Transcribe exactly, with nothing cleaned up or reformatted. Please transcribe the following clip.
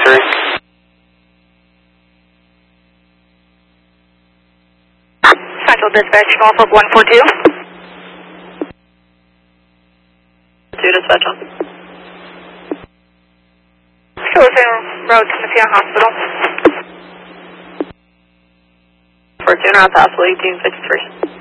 fifty-three. Central Dispatch, Norfolk one four two. two Dispatch. Chosen Road to Messiah Hospital. For two now, possible eighteen fifty-three.